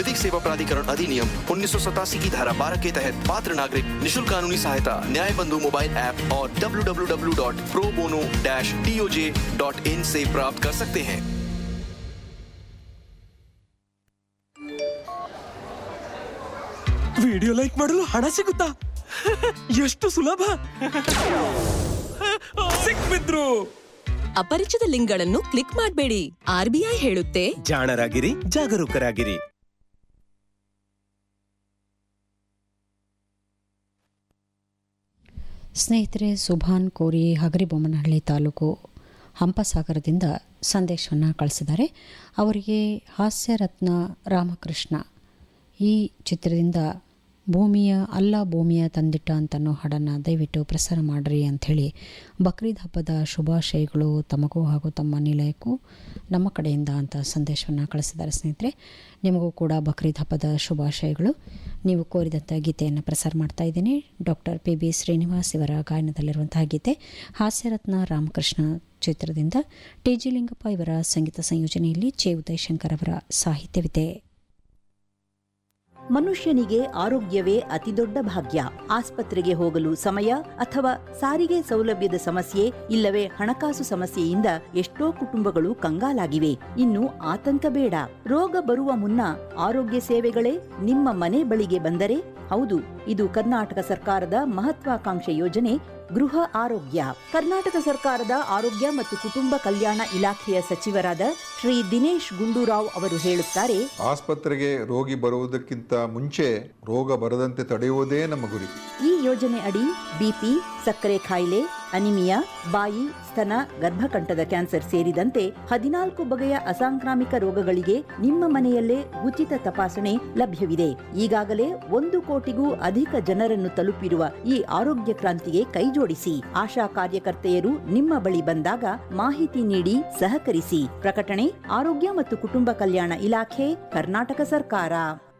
विधिक सेवा प्राधिकरण अधिनियम 1987 की धारा 12 के तहत पात्र नागरिक निशुल्क कानूनी सहायता न्याय बंधु मोबाइल ऐप और www.probono-toj.in से प्राप्त कर सकते हैं। ವಿಡಿಯೋ ಲೈಕ್ ಮಾಡಲು ಹಣ ಸಿಗುತ್ತಾ? ಎಷ್ಟು ಸುಲಭ! ಸಿಕ್ಬಿದ್ರು. ಅಪರಿಚಿತ ಲಿಂಕ್ಗಳನ್ನು ಕ್ಲಿಕ್ ಮಾಡಬೇಡಿ. RBI ಹೇಳುತ್ತೆ, ಜಾಣರಾಗಿರಿ, ಜಾಗರೂಕರಾಗಿರಿ. ಸ್ನೇಹಿತರೆ, ಸುಭಾನ್ ಕೋರಿ ಹಗರಿಬೊಮ್ಮನಹಳ್ಳಿ ತಾಲೂಕು ಹಂಪಸಾಗರದಿಂದ ಸಂದೇಶವನ್ನು ಕಳಿಸಿದ್ದಾರೆ. ಅವರಿಗೆ ಹಾಸ್ಯರತ್ನ ರಾಮಕೃಷ್ಣ ಈ ಚಿತ್ರದಿಂದ ಭೂಮಿಯ ತಂದಿಟ್ಟ ಅಂತನೋ ಹಾಡನ್ನು ದಯವಿಟ್ಟು ಪ್ರಸಾರ ಮಾಡಿರಿ ಅಂಥೇಳಿ ಬಕ್ರೀದ್ ಹಬ್ಬದ ಶುಭಾಶಯಗಳು ತಮಗೂ ಹಾಗೂ ತಮ್ಮ ನಿಲಯಕ್ಕೂ ನಮ್ಮ ಕಡೆಯಿಂದ ಅಂತ ಸಂದೇಶವನ್ನು ಕಳಿಸಿದ್ದಾರೆ. ಸ್ನೇಹಿತರೆ, ನಿಮಗೂ ಕೂಡ ಬಕ್ರೀದ್ ಹಬ್ಬದ ಶುಭಾಶಯಗಳು. ನೀವು ಕೋರಿದಂಥ ಗೀತೆಯನ್ನು ಪ್ರಸಾರ ಮಾಡ್ತಾ ಇದ್ದೀನಿ. ಡಾಕ್ಟರ್ PB ಶ್ರೀನಿವಾಸ್ ಇವರ ಗಾಯನದಲ್ಲಿರುವಂತಹ ಗೀತೆ ಹಾಸ್ಯರತ್ನ ರಾಮಕೃಷ್ಣ ಚಿತ್ರದಿಂದ. TG ಲಿಂಗಪ್ಪ ಇವರ ಸಂಗೀತ ಸಂಯೋಜನೆಯಲ್ಲಿ ಚೆ ಉದಯಶಂಕರ್ ಅವರ ಸಾಹಿತ್ಯವಿದೆ. ಮನುಷ್ಯನಿಗೆ ಆರೋಗ್ಯವೇ ಅತಿದೊಡ್ಡ ಭಾಗ್ಯ. ಆಸ್ಪತ್ರೆಗೆ ಹೋಗಲು ಸಮಯ ಅಥವಾ ಸಾರಿಗೆ ಸೌಲಭ್ಯದ ಸಮಸ್ಯೆ ಇಲ್ಲವೇ ಹಣಕಾಸು ಸಮಸ್ಯೆಯಿಂದ ಎಷ್ಟೋ ಕುಟುಂಬಗಳು ಕಂಗಾಲಾಗಿವೆ. ಇನ್ನು ಆತಂಕ ಬೇಡ. ರೋಗ ಬರುವ ಮುನ್ನ ಆರೋಗ್ಯ ಸೇವೆಗಳೇ ನಿಮ್ಮ ಮನೆ ಬಳಿಗೆ ಬಂದರೆ, ಹೌದು, ಇದು ಕರ್ನಾಟಕ ಸರ್ಕಾರದ ಮಹತ್ವಾಕಾಂಕ್ಷೆ ಯೋಜನೆ ಗೃಹ ಆರೋಗ್ಯ. ಕರ್ನಾಟಕ ಸರ್ಕಾರದ ಆರೋಗ್ಯ ಮತ್ತು ಕುಟುಂಬ ಕಲ್ಯಾಣ ಇಲಾಖೆಯ ಸಚಿವರಾದ ಶ್ರೀ ದಿನೇಶ್ ಗುಂಡೂರಾವ್ ಅವರು ಹೇಳುತ್ತಾರೆ, ಆಸ್ಪತ್ರೆಗೆ ರೋಗಿ ಬರುವುದಕ್ಕಿಂತ ಮುಂಚೆ ರೋಗ ಬರದಂತೆ ತಡೆಯುವುದೇ ನಮ್ಮ ಗುರಿ. ಈ ಯೋಜನೆ ಅಡಿ ಬಿಪಿ, ಸಕ್ಕರೆ ಕಾಯಿಲೆ, ಅನಿಮಿಯಾ, ಬಾಯಿ, ಸ್ತನ, ಗರ್ಭಕಂಠದ ಕ್ಯಾನ್ಸರ್ ಸೇರಿದಂತೆ 14 ಬಗೆಯ ಅಸಾಂಕ್ರಾಮಿಕ ರೋಗಗಳಿಗೆ ನಿಮ್ಮ ಮನೆಯಲ್ಲೇ ಉಚಿತ ತಪಾಸಣೆ ಲಭ್ಯವಿದೆ. ಈಗಾಗಲೇ 1 ಕೋಟಿಗೂ ಅಧಿಕ ಜನರನ್ನು ತಲುಪಿರುವ ಈ ಆರೋಗ್ಯ ಕ್ರಾಂತಿಗೆ ಕೈಜೋಡಿಸಿ. ಆಶಾ ಕಾರ್ಯಕರ್ತೆಯರು ನಿಮ್ಮ ಬಳಿ ಬಂದಾಗ ಮಾಹಿತಿ ನೀಡಿ ಸಹಕರಿಸಿ. ಪ್ರಕಟಣೆ ಆರೋಗ್ಯ ಮತ್ತು ಕುಟುಂಬ ಕಲ್ಯಾಣ ಇಲಾಖೆ, ಕರ್ನಾಟಕ ಸರ್ಕಾರ.